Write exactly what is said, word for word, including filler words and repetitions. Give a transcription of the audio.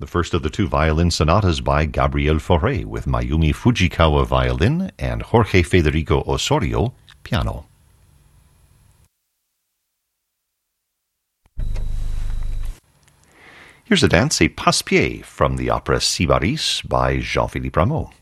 the first of the two violin sonatas by Gabriel Fauré with Mayumi Fujikawa violin and Jorge Federico Osorio piano. Here's a dance, a passe-pied, from the opera Sybaris by Jean-Philippe Rameau.